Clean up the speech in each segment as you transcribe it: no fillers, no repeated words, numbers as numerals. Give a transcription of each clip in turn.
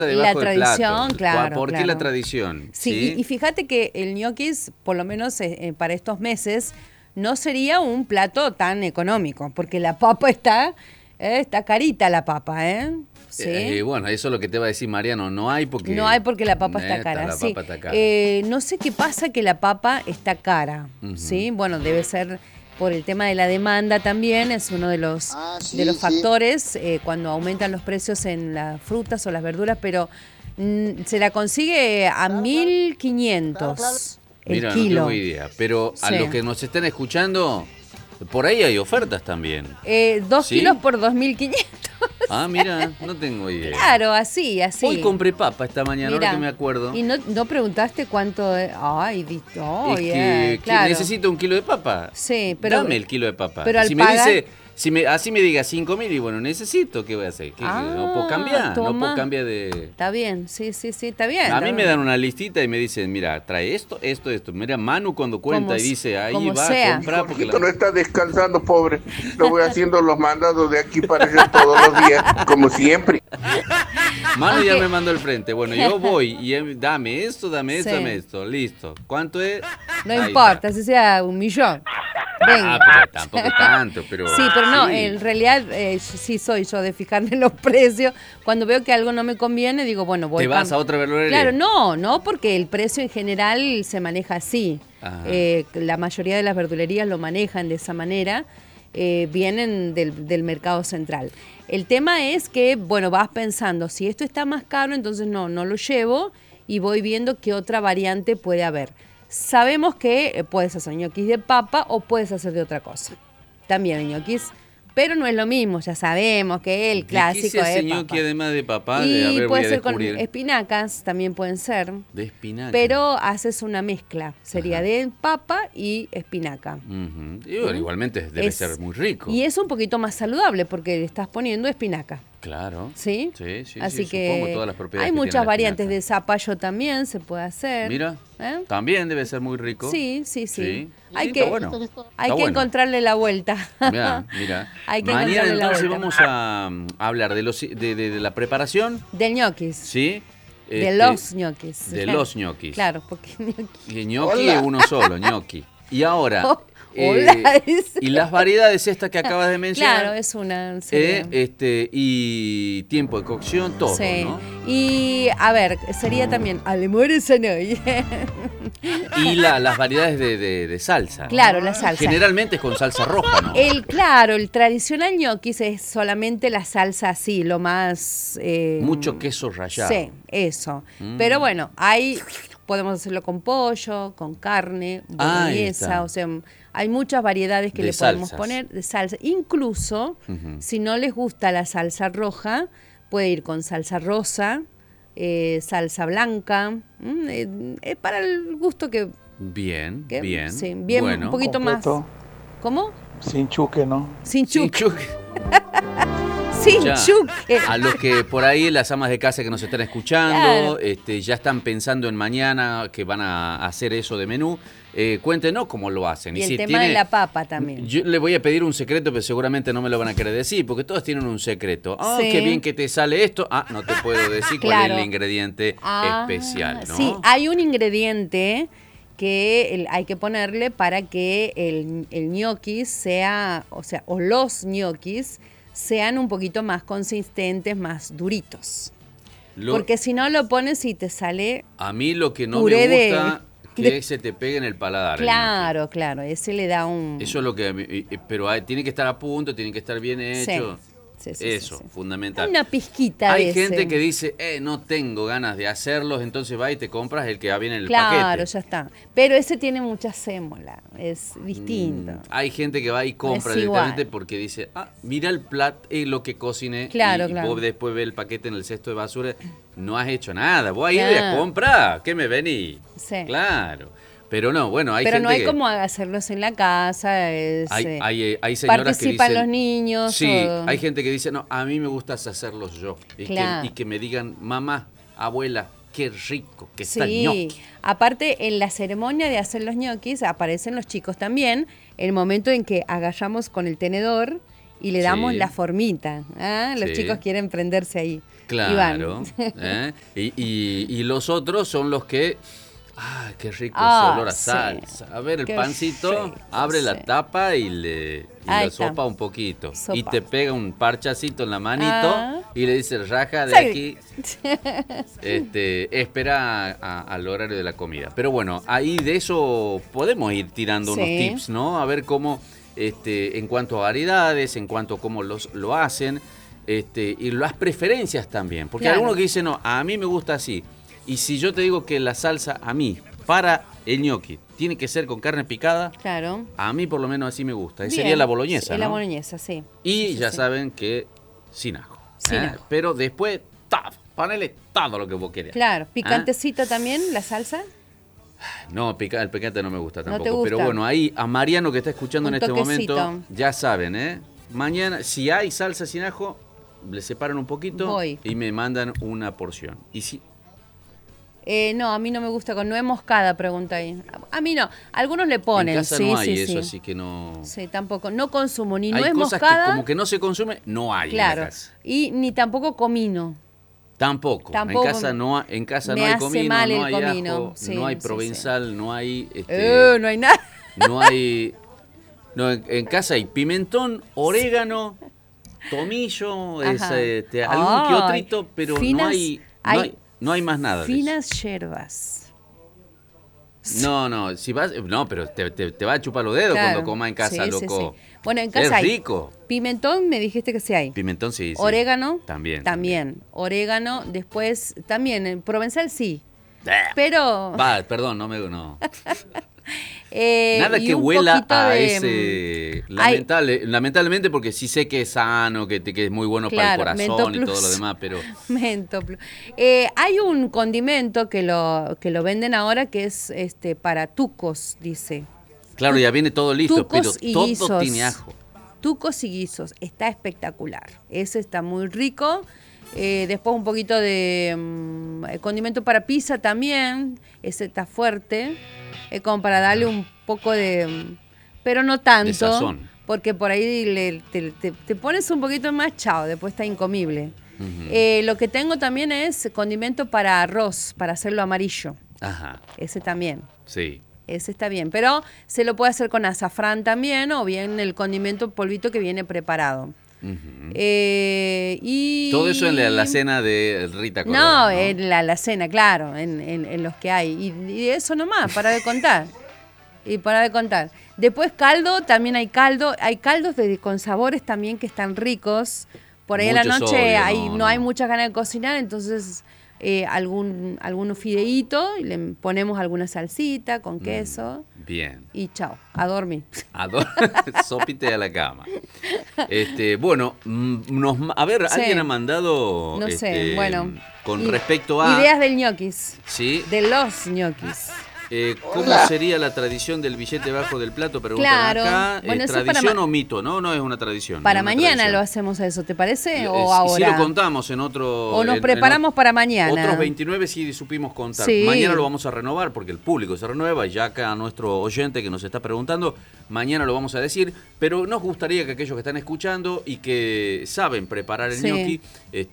debajo la del plato. tradición, claro. ¿Por qué claro. la tradición? Sí, y fíjate que el ñoquis, por lo menos para estos meses, no sería un plato tan económico, porque la papa está carita la papa, ¿eh? Sí. Bueno, eso es lo que te va a decir Mariano. No hay porque La papa está cara. La Sí. papa está cara. No sé qué pasa que la papa está cara, ¿sí? Bueno, debe ser por el tema de la demanda también, es uno de los factores cuando aumentan los precios en las frutas o las verduras, pero se la consigue a 1.500 el Mira, kilo. no tengo idea. Pero a Sí. los que nos estén escuchando, por ahí hay ofertas también. 2 ¿Sí? kilos por 2.500. Ah, mira, no tengo idea. Claro, así. Hoy compré papa esta mañana, Mirá, ahora que me acuerdo. Y no preguntaste cuánto. Ay, Es que claro. necesito 1 kilo de papa. Sí, pero. Dame el kilo de papa. Pero al si me pagar- dice, así me diga 5.000 y bueno, necesito, ¿qué voy a hacer? No puedo cambiar, no toma. puedo cambiar de... Está bien, sí, está bien. A está mí me bien. dan una listita y me dicen, mira, trae esto. Mira, Manu cuando cuenta Como y dice, ahí como va sea. a comprar porque Jorgito no está descansando, pobre. Lo voy haciendo los mandados de aquí para allá todos los días, como siempre. Manu ya Aunque- me mandó al frente. Bueno, yo voy y dame esto, Sí. dame esto. Listo. ¿Cuánto es? No Ahí importa, está. si sea 1.000.000. Venga. Pero tampoco tanto, pero... Sí, pero no, sí. en realidad sí soy yo de fijarme en los precios. Cuando veo que algo no me conviene, digo, bueno, voy ¿Te vas a otra verdulería? Claro, no, porque el precio en general se maneja así. Ajá. La mayoría de las verdulerías lo manejan de esa manera, vienen del mercado central. El tema es que, bueno, vas pensando, si esto está más caro, entonces no lo llevo y voy viendo qué otra variante puede haber. Sabemos que puedes hacer ñoquis de papa o puedes hacer de otra cosa. También hay ñoquis, pero no es lo mismo, ya sabemos que el clásico ¿De qué se hace es ñoqui papa. además de papá? Y A ver, voy puede a ser con descubrir. espinacas, también pueden ser. De espinaca. Pero haces una mezcla, sería Ajá. de papa y espinaca. Ujú. Y bueno, igualmente debe ser muy rico. Y es un poquito más saludable porque le estás poniendo espinaca. Claro. ¿Sí? Sí, sí, Así sí, que supongo todas las propiedades hay que muchas tiene la variantes espinaca. de zapallo también, se puede hacer. Mira, ¿Eh? también debe ser muy rico. Sí. Hay Sí, que, está bueno. hay Está que bueno. encontrarle la vuelta. Mira. Hay que Mañana encontrarle la entonces vuelta. vamos a hablar de la preparación, Del ñoquis. ¿sí? De los ñoquis. De los ñoquis. Claro, porque ñoqui. Y ñoqui es uno solo, ñoqui. Y ahora, Oh, hola, dice. y las variedades estas que acabas de mencionar. Claro, es una serie. Y tiempo de cocción, todo, Sí. ¿no? Y a ver, sería también alemores no. Y las variedades de salsa. Claro, la salsa. Generalmente es con salsa roja, ¿no? El tradicional ñoquis es solamente la salsa así, lo más... Mucho queso rallado. Sí, eso. Pero bueno, podemos hacerlo con pollo, con carne, Ahí está. boloñesa, o sea, hay muchas variedades que De le podemos salsas. poner de salsa. Incluso, si no les gusta la salsa roja, puede ir con salsa rosa, salsa blanca. Es para el gusto que... Bien, que- bien. Sí, bien, Bueno. un poquito Completo. más... ¿Cómo? Sin chuque, ¿no? Sin Sin chuque. chuque. Sin Ya. chuque. A los que por ahí, las amas de casa que nos están escuchando, ya están pensando en mañana que van a hacer eso de menú, cuéntenos cómo lo hacen. Y el si tema de la papa también. Yo le voy a pedir un secreto, pero seguramente no me lo van a querer decir, porque todos tienen un secreto. Ah, Sí. qué bien que te sale esto. Ah, no te puedo decir cuál Claro. es el ingrediente especial, ¿no? Sí, hay un ingrediente que hay que ponerle para que el ñoquis sea, o los ñoquis sean un poquito más consistentes, más duritos. Porque si no lo pones y te sale... A mí lo que no puré me de- gusta que se te pegue en el paladar. el Claro, ese le da un... ñoqui. Eso es lo que... Pero tiene que estar a punto, tiene que estar bien hecho. Sí, Eso, sí. fundamental. Una pizquita Hay de gente ese. que dice, no tengo ganas de hacerlos, entonces va y te compras el que ya viene en el Claro, paquete. ya está. Pero ese tiene mucha sémola, es distinto. Hay gente que va y compra Es directamente igual. porque dice, mira el plato, lo que cociné. Claro, y claro. vos después ves el paquete en el cesto de basura. No has hecho nada. Vos ahí a Claro. comprar. ¿Qué me venís? Sí. Claro. Pero no, bueno, hay Pero gente no hay que... como hacerlos en la casa. Hay señoras que participan dicen... los niños. Sí, o- hay gente que dice, no, a mí me gusta hacerlos yo. Claro. Y que me digan, mamá, abuela, qué rico que está el Sí, ñoqui. aparte en la ceremonia de hacer los ñoquis aparecen los chicos también, el momento en que agarramos con el tenedor y le damos Sí. la formita. ¿Ah? Los Sí. chicos quieren prenderse ahí. Claro. Iván. Y los otros son los que... ¡Ah, qué rico Ah, ese olor a sí. salsa! A ver, el Qué pancito, rico, abre la sí. tapa y Ahí la está. sopa un poquito. Sopa. Y te pega un parchacito en la manito Ah. y le dices, raja de Sí. aquí. Espera al horario de la comida. Pero bueno, ahí de eso podemos ir tirando unos Sí. tips, ¿no? A ver cómo, en cuanto a variedades, en cuanto a cómo lo hacen, y las preferencias también. Porque hay Claro. algunos que dicen, no, a mí me gusta así. Y si yo te digo que la salsa a mí, para el ñoqui, tiene que ser con carne picada, Claro. a mí por lo menos así me gusta. Bien. Sería la boloñesa, Sí, ¿no? la boloñesa, sí. Y Sí, ya sí. saben que sin ajo. Sin ajo. Pero después, ponele todo lo que vos quieras. Claro, picantecito también, la salsa. No, el picante no me gusta ¿No tampoco. te gusta? Pero bueno, ahí a Mariano que está escuchando Un en este toquecito. momento, ya saben, mañana, si hay salsa sin ajo, le separan un poquito Voy. y me mandan una porción. Y si No, a mí no me gusta con nuez moscada, pregunta ahí. A mí no. Algunos le ponen, en casa sí, no hay sí, eso, sí. así que no... Sí, tampoco. No consumo ni Hay nuez cosas moscada. que como que no se consume, no hay en la Claro. casa. Y ni tampoco comino. Tampoco. Tampoco En casa no, me hay hace comino, mal no el hay comino. ajo, Sí, no hay sí, provenzal, no hay... No hay nada. no hay... No, en casa hay pimentón, orégano, tomillo, Ajá. algún que Ay, otrito, pero no hay más nada. de eso. Finas hierbas. No, si vas, no, pero te va a chupar los dedos Claro. cuando comas en casa, Sí, sí, loco. sí. Bueno, en casa es hay rico. pimentón, me dijiste que sí hay. Pimentón sí. Orégano. También. Orégano. Después, también, en provenzal sí. Ah, Pero... Va, perdón, no. Nada y que un huela poquito a de, ese... hay- lamentablemente porque sí sé que es sano, que es muy bueno para el Claro, corazón Mento y todo Plus. lo demás, pero... Mento Plus. Hay un condimento que lo venden ahora que es para tucos, dice. Claro, ya viene todo listo, pero Tucos y todo guisos. tiene ajo. Tucos y guisos. Está espectacular. Ese está muy rico. Después un poquito de condimento para pizza también. Ese está fuerte. Como para darle un poco de... pero no tanto. De sazón. Porque por ahí te pones un poquito más, chao, después está incomible. Ujú. Lo que tengo también es condimento para arroz, para hacerlo amarillo. Ajá, Ese también. sí. Ese está bien. Pero se lo puede hacer con azafrán también o bien el condimento polvito que viene preparado. Ujú. Y Todo eso en la cena de Rita Corona, No, ¿no? en la alacena, claro, en los que hay. Y eso nomás, para de contar. Y para de contar. Después caldo, también hay caldo. Hay caldos con sabores también que están ricos. Por ahí a la Mucho noche sodio, no hay muchas ganas de cocinar, entonces algunos fideitos, y le ponemos alguna salsita con queso Bien. y chao, a dormir. Sopite a la cama. Bueno, a ver, Sí. alguien ha mandado... No sé, bueno. Con Y- respecto a... Ideas del ñoquis, ¿Sí? de los ñoquis. ¿Cómo sería la tradición del billete bajo del plato? Preguntan Claro. acá. Bueno, eso para ¿Tradición ma- o mito? No es una tradición. Para es una mañana tradición. lo hacemos eso, ¿te parece? Y ¿O ahora? Sí lo contamos en otro... ¿O nos en preparamos para mañana? Otros 29 sí supimos contar. Sí. Mañana lo vamos a renovar porque el público se renueva y ya acá nuestro oyente que nos está preguntando, mañana lo vamos a decir, pero nos gustaría que aquellos que están escuchando y que saben preparar el Sí. ñoqui,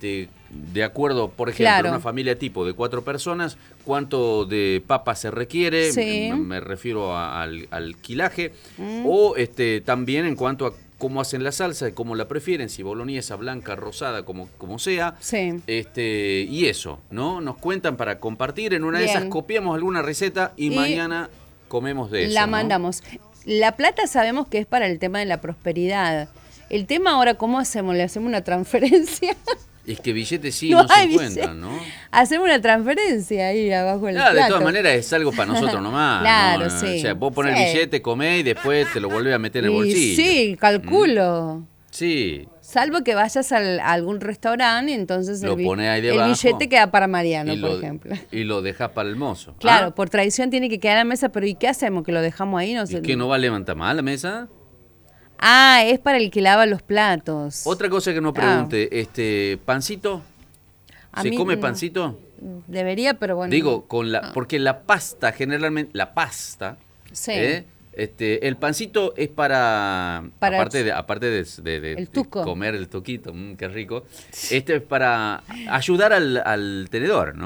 de acuerdo, por ejemplo, Claro. una familia tipo de 4 personas, cuánto de papa se requiere, Sí. me refiero al quilaje, o también en cuanto a cómo hacen la salsa y cómo la prefieren, si boloñesa, blanca, rosada, como sea. Sí. Y eso, ¿no? Nos cuentan para compartir. En una de Bien. esas copiamos alguna receta y mañana comemos de eso. La ¿no? mandamos. La plata sabemos que es para el tema de la prosperidad. El tema ahora, ¿cómo hacemos? ¿Le hacemos una transferencia? Es que billetes sí No no, se hay encuentran, ¿no? Hacemos una transferencia ahí abajo del Claro, de plato. todas maneras es algo para nosotros nomás. Claro, ¿no? sí. O sea, vos pones Sí. el billete, comés y después te lo volvés a meter en el Y bolsillo. sí, calculo. Sí. Salvo que vayas a algún restaurante y entonces Lo pones ahí el debajo billete queda para Mariano, y por lo, ejemplo. y lo dejás para el mozo. Claro, ¿Ah? por tradición tiene que quedar en la mesa, pero ¿y qué hacemos? ¿Que lo dejamos ahí? No sé. ¿Y qué, no va a levantar más la mesa? Ah, es para el que lava los platos. Otra cosa que no pregunte, ¿pancito? A ¿Se mí come no. pancito? Debería, pero bueno. Digo, no. porque la pasta, generalmente, la pasta, Sí. El pancito es para aparte de el tuco. comer el toquito, qué rico. Este es para ayudar al tenedor, ¿no?